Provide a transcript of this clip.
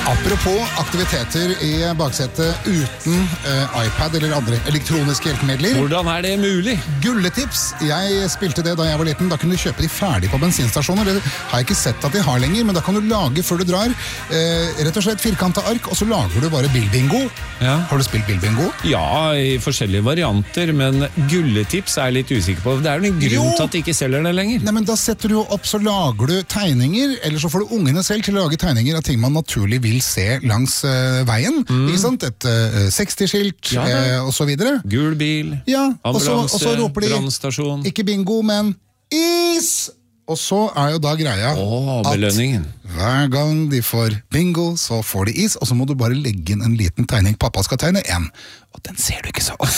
Apropos aktiviteter i baksetet uten iPad eller andre elektroniske hjelpemidler. Hvordan det mulig? Gulletips. Jeg spilte det da jeg var liten. Da kunne du kjøpe de ferdig på bensinstasjoner. Det har jeg ikke sett at de har lenger, men da kan du lage før du drar. Rett og slett firkantet ark, og så lager du bare bilbingo. Ja. Har du spilt bilbingo? Ja, i forskjellige varianter, men gulletips er jeg litt usikker på. Det jo en grunn til at de ikke selger det lenger. Nei, men da setter du opp, så lager du tegninger, eller så får du ungene selv til å lage tegninger av ting man naturlig vil se langs veien. Ikke sant? Et 60-skilt, og så videre. Gul bil, ambulanse, brannstasjon. Ikke bingo, men is! Og så jo da greia belønningen. At hver gang de får bingo, så får de is, og så må du bare legge inn en liten tegning. Pappa skal tegne en, og den ser du ikke så ofte.